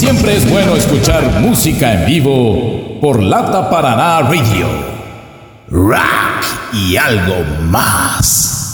siempre es bueno escuchar música en vivo por Lata Paraná Radio. Rock y algo más.